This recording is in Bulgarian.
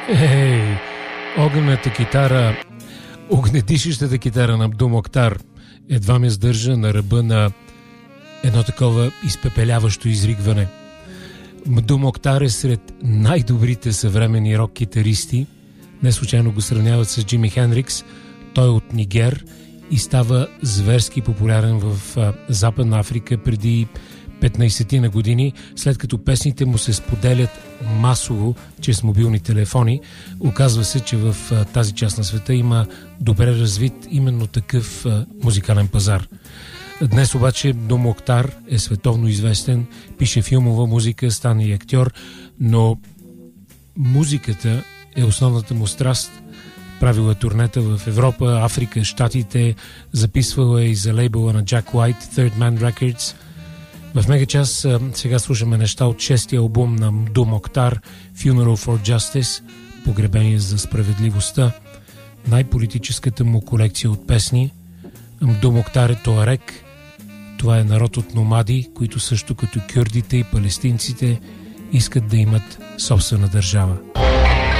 Огнената китара, огнедишещата китара на Абду Моктар едва ме сдържа на ръба на едно такова изпепеляващо изригване. Абду Моктар е сред най-добрите съвременни рок-китаристи. Не случайно го сравняват с Джими Хендрикс. Той е от Нигер и става зверски популярен в Западна Африка преди 15 на години, след като песните му се споделят масово чрез мобилни телефони. Оказва се, че в тази част на света има добре развит именно такъв музикален пазар. Днес обаче Абду Моктар е световно известен, пише филмова музика, стана и актьор, но музиката е основната му страст. Правил е турнета в Европа, Африка, Щатите, записвал е и за лейбъла на Jack White, Third Man Records. В Мегачас сега слушаме неща от 6-ти албум на Абду Моктар, Funeral for Justice, Погребение за справедливостта, най-политическата му колекция от песни. Абду Моктар е туарек. Това е народ от номади, които също като кюрдите и палестинците искат да имат собствена държава.